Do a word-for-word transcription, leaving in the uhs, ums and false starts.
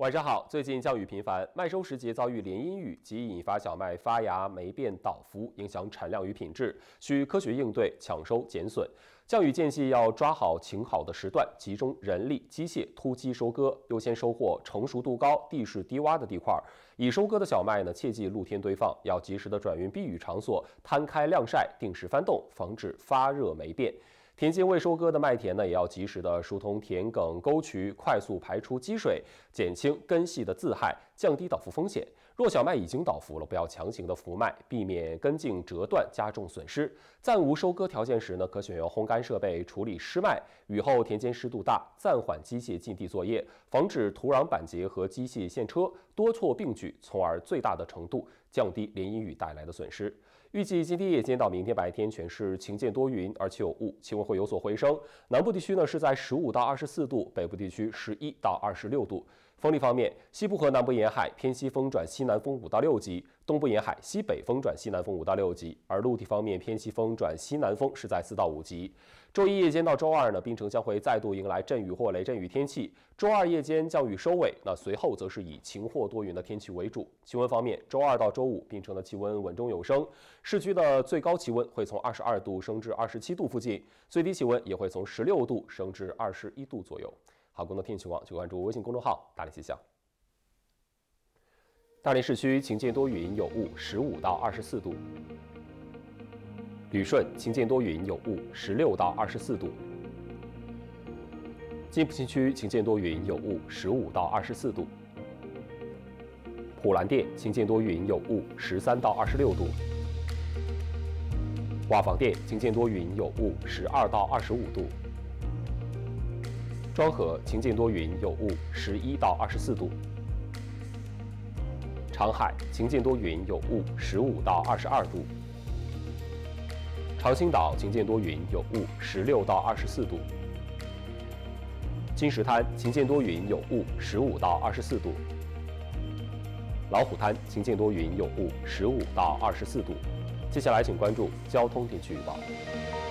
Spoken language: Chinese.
晚上好，最近降雨频繁，麦收时节遭遇连阴雨，即引发小麦发芽、霉变、倒伏，影响产量与品质，需科学应对，抢收减损。降雨间隙要抓好晴好的时段，集中人力、机械突击收割，优先收获成熟度高、地势低洼的地块。已收割的小麦呢，切忌露天堆放，要及时的转运避雨场所，摊开晾晒，定时翻动，防止发热霉变。田间未收割的麦田呢，也要及时的疏通田埂沟渠，快速排出积水，减轻根系的自害，降低倒伏风险。若小麦已经倒伏了，不要强行的伏麦，避免根茎折断，加重损失。暂无收割条件时呢，可选用烘干设备处理湿麦。雨后田间湿度大，暂缓机械进地作业，防止土壤板结和机械陷车，多措并举，从而最大的程度降低连阴雨带来的损失。预计今天夜间到明天白天全市晴间多云，而且有雾，气温会有所回升。南部地区呢是在十五到二十四度，北部地区十一到二十六度。风力方面，西部和南部沿海偏西风转西南风五到六级，东部沿海西北风转西南风五到六级，而陆地方面偏西风转西南风是在四到五级。周一夜间到周二呢，槟城将会再度迎来阵雨或雷阵雨天气。周二夜间降雨收尾，那随后则是以晴或多云的天气为主。气温方面，周二到周五，槟城的气温稳中有升，市区的最高气温会从二十二度升至二十七度附近，最低气温也会从十六度升至二十一度左右。好，更多天气情况请关注微信公众号“大连气象”。大连市区晴间多云有雾，十五到二十四度；旅顺晴间多云有雾，十六到二十四度；金浦新区晴间多云有雾，十五到二十四度；普兰店晴间多云有雾，十三到二十六度；瓦房店晴间多云有雾，十二到二十五度；庄河晴间多云有雾，十一到二十四度；长海晴间多云有雾，十五到二十二度；长兴岛晴间多云有雾，十六到二十四度；金石滩晴间多云有雾，十五到二十四度；老虎滩晴间多云有雾，十五到二十四度。接下来请关注交通天气预报。